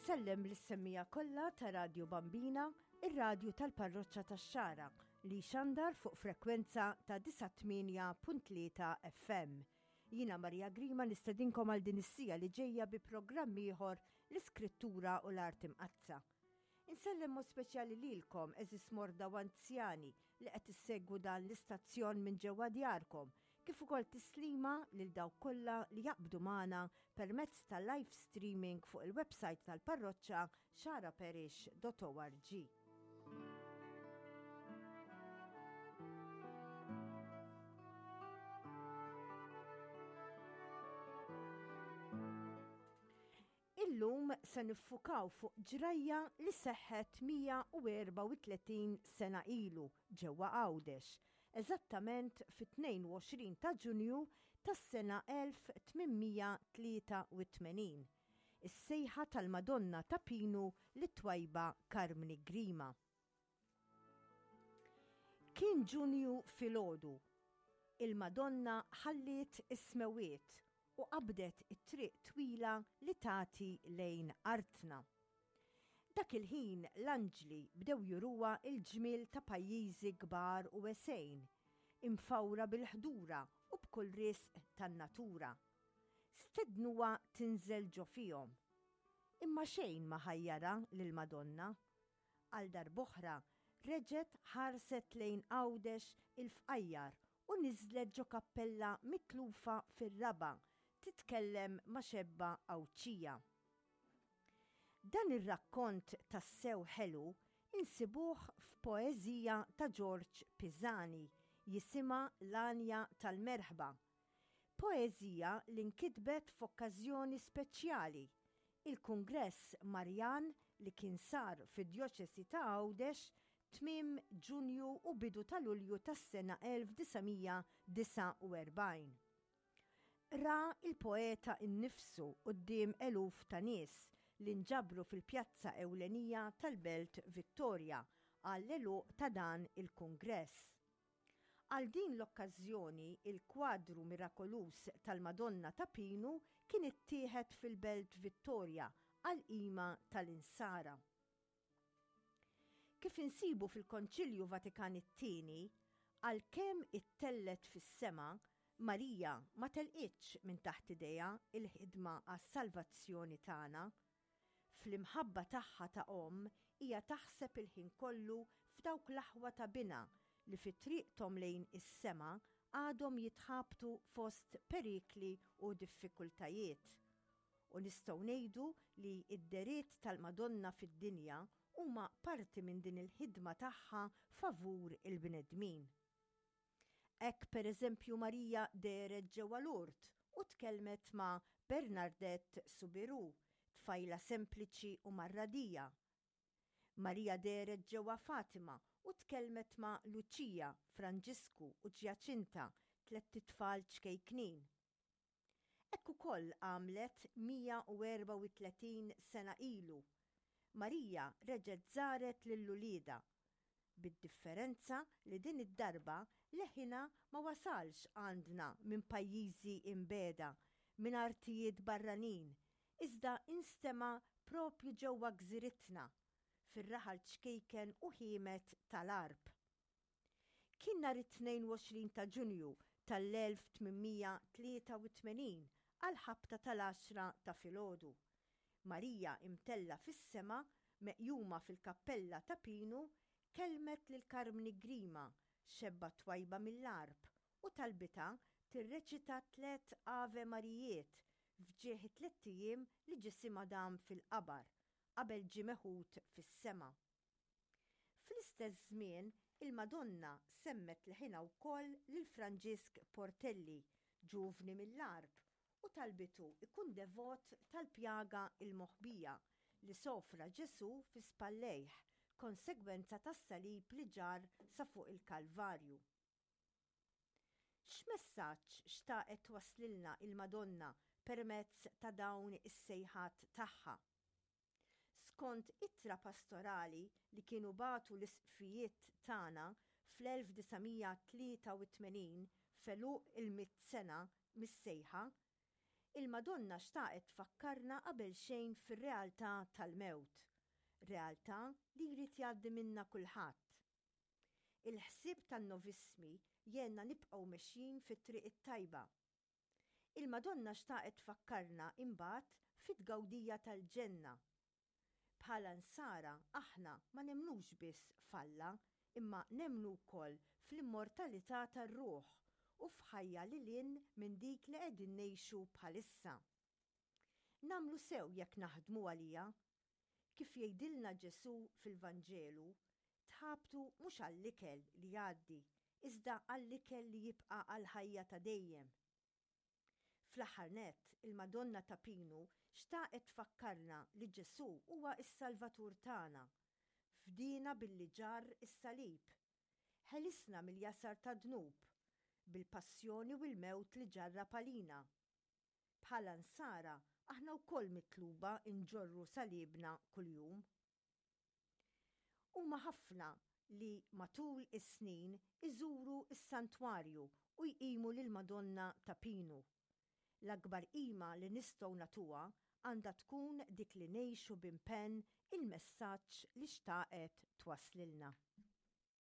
Insellem l-semmija kollha ta' Radio Bambina, ir-radju tal-Parroċċa tax-Xara li xandar fuq frekwenza ta' 98.3 FM. Jina Marija Grima nistedinkom għal din is-sija li ġejja bi programm ieħor l-iskrittura u l-art imqazza. Insellem mod speċjali lilkom eżis morda u anzjani li qed issegwu dan l-istazzjon minn ġewwa djarkom, kif ukoll tislima lil dawk kollha li jaqbdu magħna permezz ta' live streaming fuq il-website tal-parroċċa xaraparish.org. Illum se niffukaw fuq ġrajja li seħħet 134 sena ilu ġewwa Għawdex, eżattament fit-22 ta' Ġunju tas-sena 1883, is-sejħa tal-Madonna ta' Pinu li twajba Carmine Grima. Kien Ġunju filgħodu, il-Madonna ħalliet is-Smewiet u qabdet it-triq twila li tagħti lejn artna. Dak il-ħin l-anġli bdew juruha il-ġmiel ta' pajjiżi kbar u wesgħin, imfawra bil-ħdura u b'kull risq tan-natura. Stednuha tinżel ġo fihom. Imma xejn ma ħajjara lill-Madonna. Għal darb'oħra reġgħet ħarset lejn Għawdex il-fqajjar u niżlet ġo kappella mitlufa fir-raba' titkellem ma' xebba Awċija. Dan ir-rakkont tas-sew ħelu insibuh f'poeżija ta' George Pisani jisimha L-Anja tal-Merħba. Poeżija li nkitbet f'okkażjoni speċjali, il-Kungress Marjan li kien sar fid-Djoċesi ta' Għawdex tmiem Ġunju u bidu ta' Lulju tas-sena 1949. Ra il-poeta innifsu quddiem eluf ta' nies li nġabru fil-pjazza ewlenija tal-Belt Vittoria għall-eluq ta' dan il-Kungress. Għal din l-okkażjoni il-kwadru mirakolus tal-Madonna ta' Pinu kien ittieħed fil-Belt Vittoria għal-qima tal-insara. Kif insibu fil-Konċilju Vatikan it-Tieni, għalkemm ittellet fis-sema, Marija ma telqitx minn taħt idejha il-ħidma għas-salvazzjoni tagħna. Fl-imħabba tagħha ta' hija taħseb il-ħin kollu f'dawk l-aħwa ta' bina li fit-triqthom lejn is-sema għadhom jitħabtu fost perikli u diffikultajiet. U nistgħu ngħidu li d-deriet tal-Madonna fid-dinja huma parti minn din il-ħidma tagħha favur il-bnedmin. Hekk pereżempju Marija deret ġewwa Lourdes u tkellmet ma' Bernadette Soubirous, tfajla sempliċi u marradija. Marija deret ġewwa Fatima u tkellmet ma' Luċija, Franġisku u Ġjaċinta, 3 tfal ċkejknin. Hekk ukoll għamlet 134 sena ilu. Marija reġgħet żaret lill-ulieda, bid-differenza li din id-darba leħina ma wasalx għandna minn pajjiżi imbeda, minn artijiet barranin, iżda instema propju ġewwa gżiritna, fir-raħal ċkejken u ħiemet tal-Arb. Kien nhar it-22 ta' Ġunju tal-1883 għal-ħabta tal-10 ta' filgħodu. Marija imtella fis-sema meqjuma fil-kappella ta' Pinu kelmet lil Carmine Grima, xebba twajba mill-Arb, u talbita tirreċita 3 Ave Marijiet fġieħ 3 ijiem li ġisimha dam fil-qabar qabel ġie meħud fis-sema. Fl-istess żmien il-Madonna semmet leħinha wkoll lil Franġisk Portelli, ġuvni mill-Arb, u talbitu ikun devot tal-pjaga il-moħbija li sofra Ġesu fi spallejh, konsegwenza tas-salib li ġar sa fuq il-Kalvarju. X'messaġġ xtaqet waslilna il-Madonna permezz ta' dawn is-sejħat tagħha? Skont ittra pastorali li kienu batu l-isqfijiet tagħna fl-1983 feluq il-100 sena mis-sejħa, Il-Madonna xtaqet tfakkarna qabel xejn fir-realtà tal-mewt, realtà li jrid jgħaddi minnha kulħadd. Il-ħsieb tan-noviżmi jenna nibqgħu mexjin fit-triq it-tajba. Il-Madonna xtaqet tfakkarna imbagħad fit-tgawdija tal-ġenna. Bħala nsara aħna ma nemnux biss f'Alla, imma nemmnu wkoll fl-immortalità tar-ruħ u f'ħajja lilin minn dik li qegħdin ngħixu bħalissa. Namlu sew jekk naħdmu għaliha. Kif jgħidilna Ġesu fil-Vanġelu, tħabtu mhux għall-ikel li jgħaddi, iżda għall-ikel li jibqa' għall-ħajja ta' dejjem. Fl-aħħar nett, il-Madonna ta' Pinu xtaqet tfakkarna li Ġesu huwa s-Salvatur tagħna. Fdina billi ġar is-salib. Ħelisna mill-jasar ta' dnub, bil-passjoni u l-mewt li ġarra palina. Bħala nsara aħna wkoll mitluba nġorru salibna kuljum. Huma ħafna li matul is-snin iżuru s-santwarju u jqimu lill-Madonna ta' Pinu. L-akbar qima li nistgħu nagħtuha għandha tkun dik li ngħixu b'impenn il-messaġġ li xtaqet twaslilna.